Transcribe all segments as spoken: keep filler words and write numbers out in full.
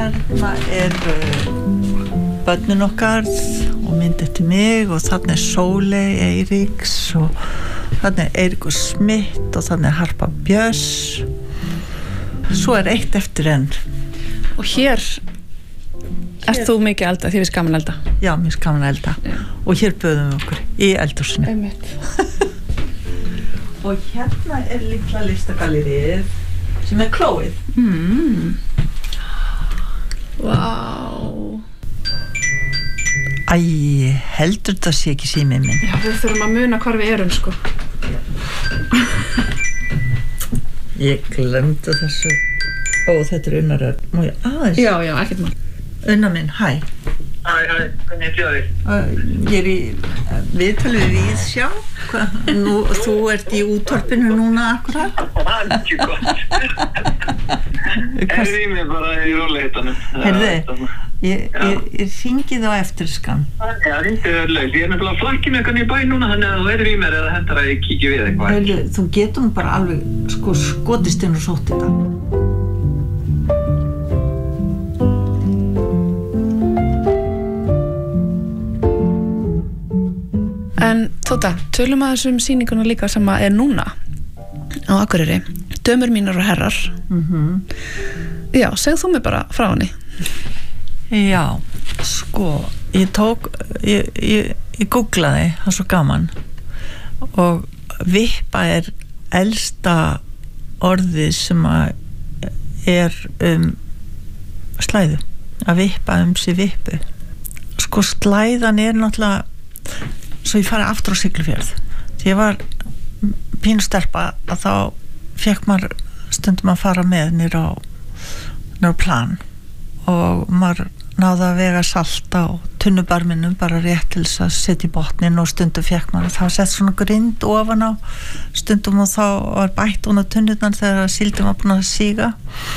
hérna er börnin okkar og mynd eftir mig og þarna er Sóley Eiríks og þarna er Eiríkur Smith og þarna er Harpa Björns. Svo er eitt eftir enn. Og hér ert þú mikið elda, því við skaman elda? Já, mér skaman elda. Já. Og hér böðum við okkur í eldhúsinu. Einmitt. Og hérna er litla listagallerið sem er klóið. Mm. Vá. Æ, heldur þetta sé ekki símið minn. Já, við þurfum að muna hvar við erum, sko. Ég glemdi þessu. Ó, þetta er Unnar Örn. Má ég aðeins? Já, já, ekkert mál. Unnar minn, hæ. Hæ, hæ, hvernig er þjóðið? Ég er í viðtalið við Víðsjá. Nú, þú ert í útvarpinu núna akkurat. Það er ekki gott. Er í mig bara í róleitanum. Heyrðu, ég, ég, ég hringið á eftirskan. Já, hringið er laus. Ég er nefnilega að flakki með eitthvað í bæ núna, þannig að þú er í mér eða hendur að ég kíkja við eitthvað. Heyrðu, þú getur bara alveg sko skotist inn og sótt þetta. En Tóta, tölum að þessum sýninguna líka sem að er núna á Akureyri, Dömur mínar og herrar. Mhm. Já, segð þú mig bara frá henni. Já, sko, ég tók, ég, ég, ég googlaði, það er svo gaman og vippa er elsta orðið sem að er um slæðu, að vippa um sig vippu. Sko, slæðan er náttúrulega, svo ég fari aftur á Siglufjörð. Þegar ég var pínustelpa að þá fekk maður stundum að fara með niður á, niður á plan og maður náði að vega salt á tunnubarminum bara rétt til þess að setja í botnin og stundum fekk maður að það var sett svona grind ofan á stundum og þá var bætt ofan á tunnurnar þegar síldin var búin að síga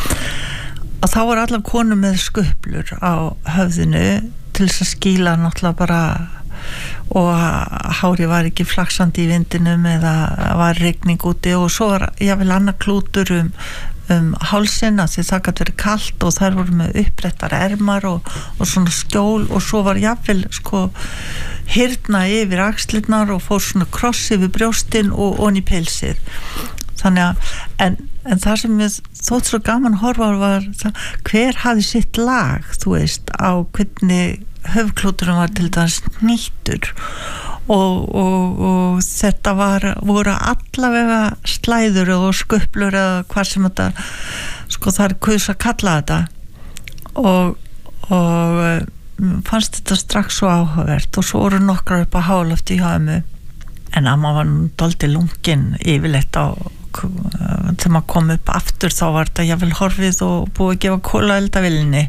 og þá var allar konur með skuplur á höfðinu til þess að skýla náttúrulega bara og hári var ekki flaksandi í vindinum eða var rigning úti og svo var jável annar klútur um, um hálsina því það gat verið kalt og þær voru með upprettar ermar og, og svona skjól og svo var jável sko hyrna yfir axlirnar og fór svona kross yfir brjóstin og onni í pilsið þannig að en, en það sem ég þótt svo gaman horfa var það, hver hafði sitt lag þú veist á hvernig höfklúturinn var til þess nýttur og, og, og þetta var, voru allavega slæður og skuplur eða hvað sem þetta sko það er kaus að kalla þetta og, og fannst þetta strax svo áhugavert og svo voru nokkrar upp á hálofti hjá ömmu en amma var dálítið lungin yfirleitt á þegar maður kom upp aftur þá var þetta jável horfið og búið að gefa kólaeldavillinni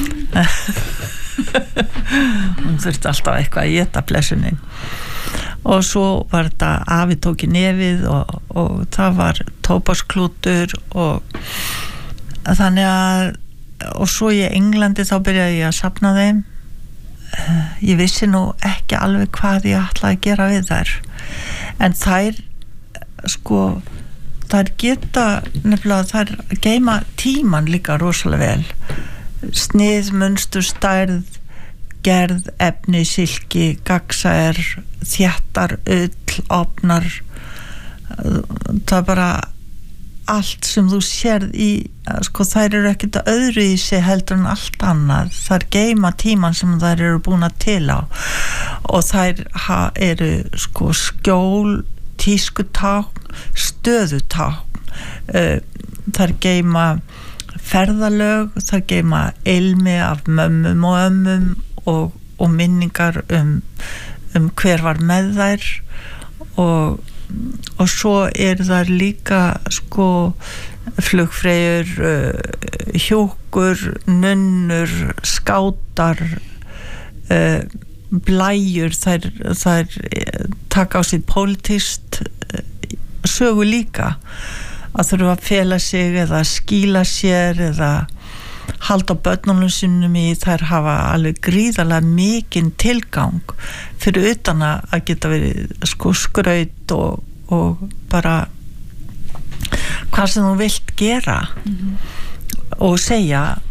hún þurfti alltaf eitthvað að éta blessunin og svo var þetta afi tók í nefið og, og það var tóbaksklútur og þannig að og svo í Englandi þá byrjaði ég að safna þeim ég vissi nú ekki alveg hvað ég ætlaði að gera við þær en þær sko þær geta nefnilega þær geima tíman líka rosalega vel snið, munstur, stærð gerð, efni, silki gagsaer, þéttar ull, opnar það er bara allt sem þú sérð í sko þær eru ekkert að öðru í sig heldur en allt annað þær geima tíman sem þær eru búin að til á og þær ha, eru sko skjól tískutákn, stöðutákn uh, þær geima ferðalög, þær geima ilmi af mömmum og ömmum og, og minningar um, um hver var með þær og, og svo er þær líka sko flugfreyjur uh, hjúkur, nunnur skátar uh, blæjur þær, þær taka á sitt pólitískt sögu líka að þurfa að fela sig eða skýla sér eða halda börnunum sínum í þær hafa alveg gríðarlega mikinn tilgang fyrir utan að geta verið sko skraut og, og bara hvað sem þú vilt gera mm-hmm. og segja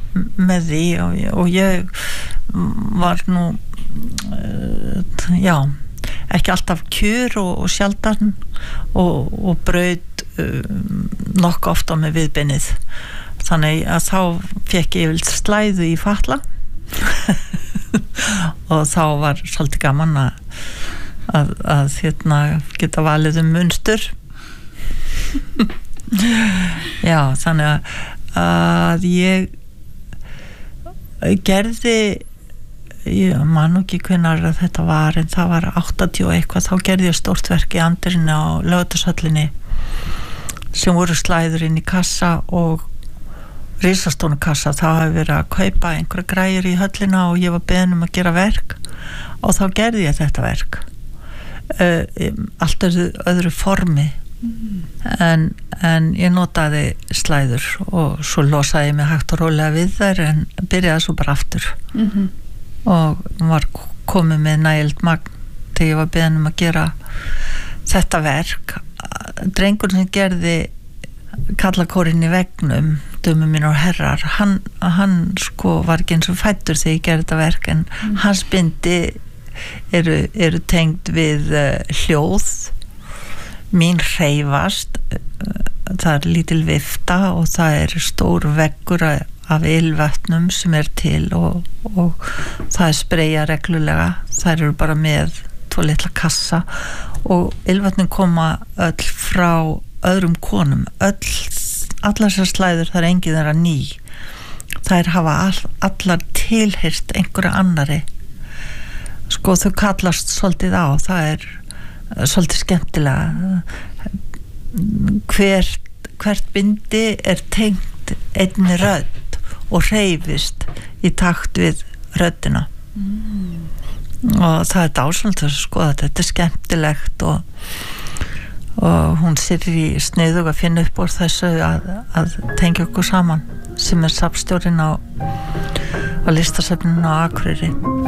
með því og, og ég var nú uh, já ekki alltaf kjur og, og sjaldan og, og braut um, nokkuð ofta með viðbeinið þannig að þá fekk ég vilt slæðu í fatla og þá var svolítið gaman að, að, að hérna, geta valið um munstur já þannig að, að ég gerði ég man nú ekki hvenær að þetta var en það var áttatíu og eitthvað þá gerði ég stórt verk í Andersinni á Laugardalshöllinni sem voru slæður inn í kassa og risastónu kassa þá hafi verið að kaupa einhverja græjur í höllina og ég var beðin um að gera verk og þá gerði ég þetta verk uh, allt öðru, öðru formi mm. en, en ég notaði slæður og svo losaði ég mig hægt og rólega við þær en byrjaði svo bara aftur mm-hmm. og var komið með nægild magn þegar ég var beðin um að gera þetta verk drengur sem gerði kallakórinn í vegnum dömur mín og herrar hann, hann sko var ekki eins og fættur þegar ég gerði þetta verk en mm. hans bindi eru, eru tengd við uh, hljóð mín hreyfast það er lítil vifta og það er stór veggur af ylvatnum sem er til og, og það er spreyja reglulega það eru bara með tvo litla kassa og ylvatnin koma öll frá öðrum konum öll, allar þessar slæður það er engin þeirra ný þær hafa all, allar tilheyrt einhverja annari sko þau kallast svolítið á það er svolítið skemmtilega hvert, hvert bindi er tengt einni rödd og hreyfist í takt við röddina mm. og það er dásamt að skoða þetta er skemmtilegt og og hún sér í sniðug að finna upp úr þessu að, að tengja okkur saman sem er safnstjórinn á, á listasafninu á Akureyri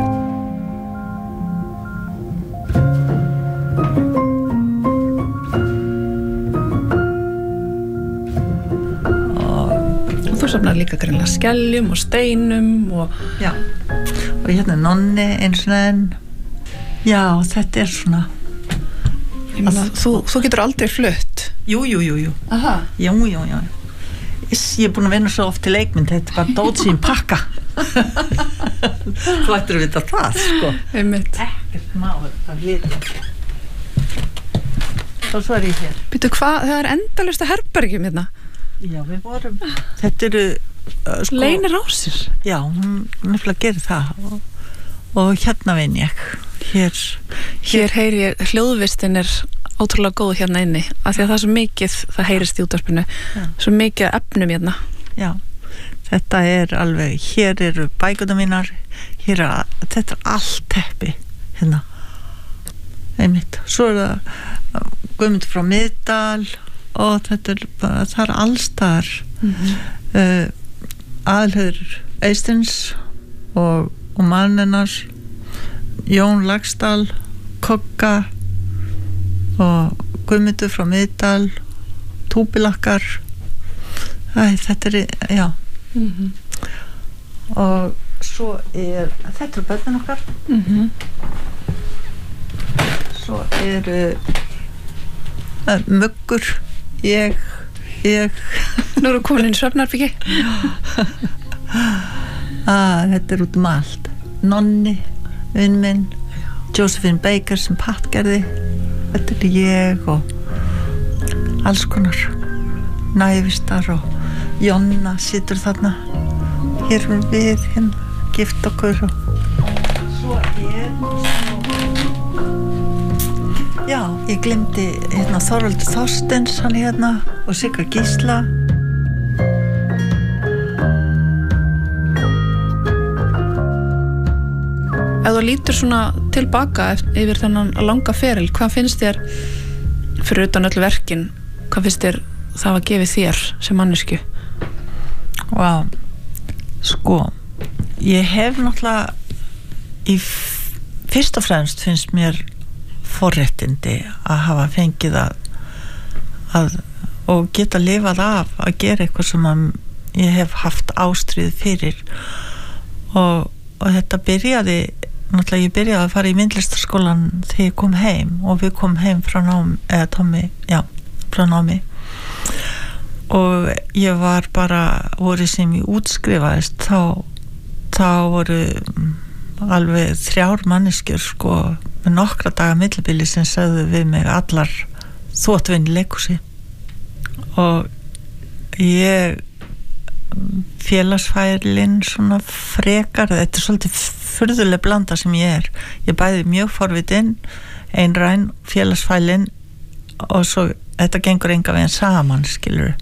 og þú safnar líka greinlega skeljum og steinum og já, og hérna er nonni eins og enn já, þetta er svona Að, þú, þú getur aldrei flutt jú, jú, jú, jú. Aha. jú, jú, jú. Is, ég er búin að vinna svo oft í leikmynd þetta er bara dót sín pakka þú ættir að vita það sko ekkert máður að vita og svo er ég hér Býtu hvað, það er endalaust að herbergjum hérna já, við vorum þetta eru uh, sko, leynir á sér já, hún nefnilega gerir það og, og hérna vinn ég hér, hér. hér heyri ég, hljóðvistin er ótrúlega góð hérna inni, af því að það er svo mikið það heyrist í útvarpinu, já. Svo mikið efnum hérna já, þetta er alveg, hér eru bækurnar mínar, hér er þetta er allt teppi hérna einmitt, svo er það Guðmundur frá Miðdal og þetta er bara, það er allstar mm-hmm. uh, Aðalheiður Eystins og, og mannennar Jón Laxdal Kokka og Guðmundur frá Miðdal Túbilakkar Æ, þetta er, já mm-hmm. og svo er þetta eru börnin okkar mm-hmm. svo eru uh, Muggur ég ég nú eru komin inn í svefnarbyggi ah, þetta er út um allt Nonni vinn minn Josephine Baker sem Pat gerði þetta er ég og alls konar nævistar og Jonna situr þarna hér erum við hérna gift okkur og svo er já, ég glemdi hérna Þorvaldur Þorstens hann hérna og Sigga Gísla Ef þú lítur svona tilbaka yfir þennan langa feril, hvað finnst þér fyrir utan öll verkin, hvað finnst þér það að gefa þér sem manneskju? Vá, sko ég hef náttúrulega í fyrst og fremst finnst mér forréttindi að hafa fengið að, að og geta lifað af að gera eitthvað sem að ég hef haft ástríð fyrir og, og þetta byrjaði náttúrulega ég byrjaði að fara í myndlistarskólan þegar ég kom heim og við kom heim frá námi eða Tommi, já, frá námi og ég var bara voru sem ég útskrifaðist þá, þá voru alveg þrjár manneskjur sko með nokkra daga millibili sem sagðu við mig allar þú átt að vinna í leikhúsi og ég félagsfælinn svona frekar þetta er svolítið furðuleg blanda sem ég er ég bæði mjög forvitin einræn, félagsfælinn og svo þetta gengur enga veginn saman skilur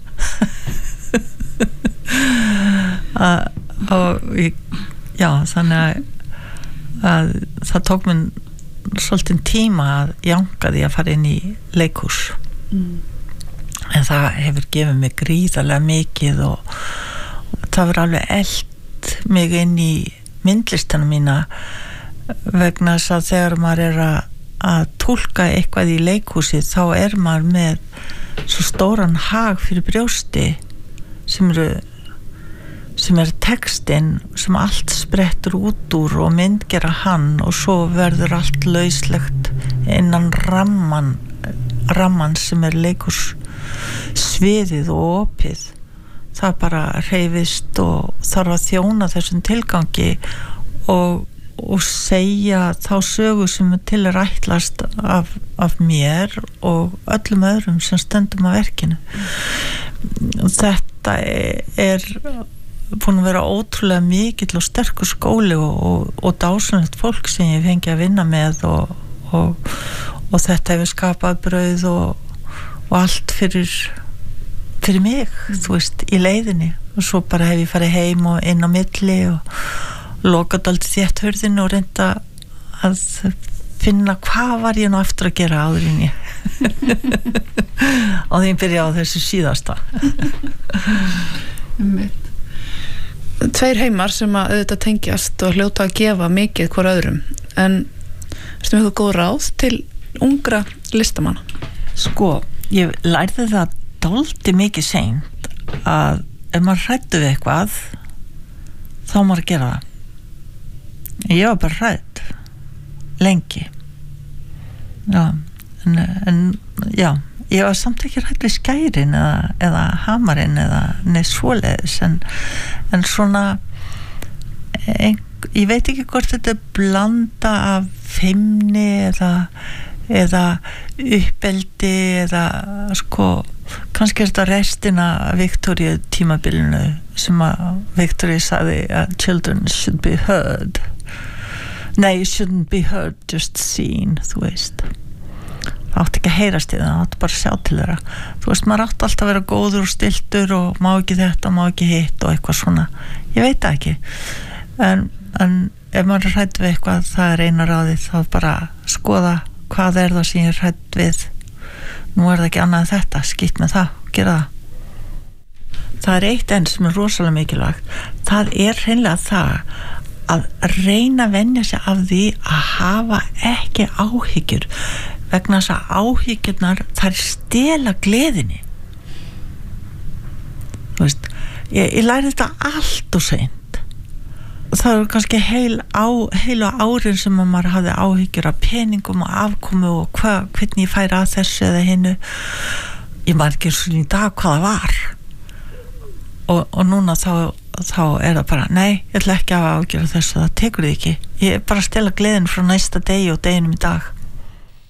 og ég, já þannig að, að það tók mér svolítið tíma að jánka því að fara inn í leikhús mm. en það hefur gefið mig gríðarlega mikið og það verður alveg eld mig inn í myndlistana mína vegna þess að þegar maður er að, að túlka eitthvað í leikhúsi þá er maður með svo stóran hag fyrir brjósti sem eru sem er textinn sem allt sprettur út úr og myndgera hann og svo verður allt lauslegt innan ramman ramman sem er leikhús sviðið og opið það bara hreyfist og þarf að þjóna þessum tilgangi og, og segja þá sögu sem til er ætlast af, af mér og öllum öðrum sem stöndum að verkinu mm. þetta er búin að vera ótrúlega mikill og sterkur skóli og, og, og dásanlegt fólk sem ég fengi að vinna með og, og, og þetta hefur skapað brauð og, og allt fyrir fyrir mig, mm. þú veist, í leiðinni og svo bara hef ég farið heim og inn á milli og lokað aldrei þétt hurðinu og reynda að finna hvað var ég nú aftur að gera áður en ég og því ég byrja á þessu síðasta Tveir heimar sem að auðvitað tengjast og hljóta að gefa mikið hver öðrum en ertu með þú góð ráð til ungra listamanna? Sko, ég lærði það dálítið mikið seint að ef maður hræddu við eitthvað þá má maður gera það ég var bara hrædd lengi já, en, en já, ég var samt ekki hrædd við skærin eða, eða hamarinn eða neð svoleiðis en, en svona ein, ég veit ekki hvort þetta er blanda af feimni eða eða uppeldi eða sko kannski er þetta restina Victoria tímabilinu sem að Victoria sagði að children should be heard nei, shouldn't be heard, just seen þú veist það átti ekki að heyrast í það, það átti bara að sjá til þeirra þú veist, maður átti alltaf að vera góður og stiltur og má ekki þetta, má ekki hitt og eitthvað svona, ég veit það ekki en, en ef maður er hrædd við eitthvað, það er eina ráðið þá bara skoða hvað er það sem ég er hrædd við nú er það ekki annað en þetta, skýtt með það gera það það er eitt enn sem er rosalega mikilvægt það er hreinlega það að reyna að venja sig af því að hafa ekki áhyggjur vegna þess að áhyggjurnar þær stela gleðinni þú veist ég, ég læri þetta allt og seint það eru kannski heil á, heilu árin sem maður hafði áhyggjur af peningum og afkomu og hva, hvernig ég færi að þessu eða hinnu ég maður ekki eins og í dag hvað það var og, og núna þá, þá er það bara nei, ég ætla ekki að ágjöra þessu það tekur þið ekki ég er bara að stela gleðin frá næsta degi og deginum í dag